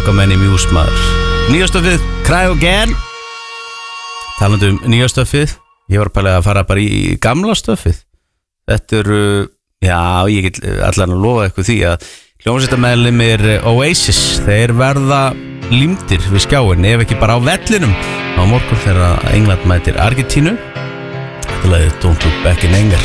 okkar menn í Muse maður. Nýjastöfið, Cry Again. Talandi nýja stöfið, ég var að fara bara í gamla stöfið. Þetta eru, já, ég get allan að lofa eitthvað því að hljómsveitarmeðlimir Oasis, þeir verða límdir við skjáin, ef ekki bara á vellinum á morgun þegar England mætir Argentínu. Þetta lagið Don't Look Back in Anger.